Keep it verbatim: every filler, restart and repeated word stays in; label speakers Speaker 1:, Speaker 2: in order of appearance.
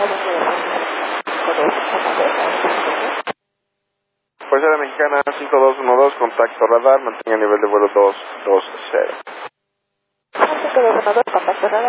Speaker 1: Fuerza Aérea Mexicana cinco dos uno dos, contacto radar, mantenga nivel de vuelo dos dos cero.
Speaker 2: cinco dos uno dos, contacto radar.